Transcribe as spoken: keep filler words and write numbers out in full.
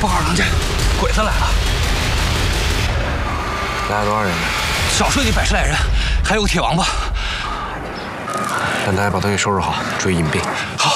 报告郎家，鬼子来了。 来了多少人呢？ 少说也得百十来人，还有个铁王八。 让大家把东西收拾好，注意隐蔽。 好。